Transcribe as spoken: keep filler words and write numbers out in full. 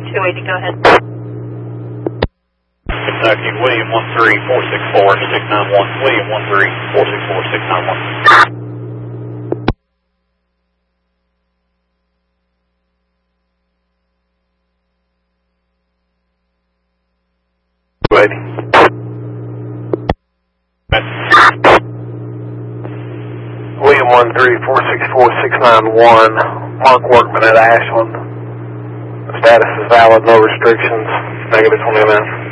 two eighty, go ahead. Kentucky, William one three four six four six nine one, William one three four six four six nine one. Ready. William one three four six four six nine one, Mark Workman at Ashland. The status is valid, no restrictions, negative twenty M F.